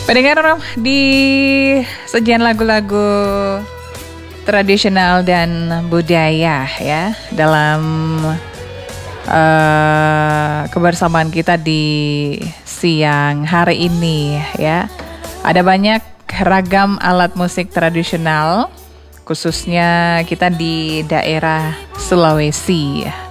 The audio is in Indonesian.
Pendengar, di sajian lagu-lagu tradisional dan budaya ya dalam kebersamaan kita di siang hari ini ya. Ada banyak ragam alat musik tradisional, khususnya kita di daerah Sulawesi.